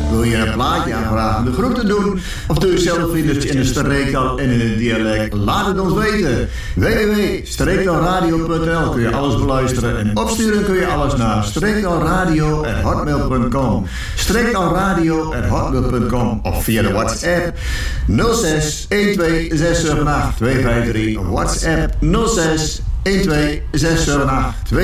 Wil je een plaatje aanvragen, de groep te doen? Of doe je zelf vrienders in de streektaal en in het dialect? Laat het ons weten. www.streektaalradio.nl kun je alles beluisteren. En opsturen kun je alles naar streektaalradio@hotmail.com. streektaalradio@hotmail.com. Of via de WhatsApp 06 12 678 253. WhatsApp 06 12 678 253.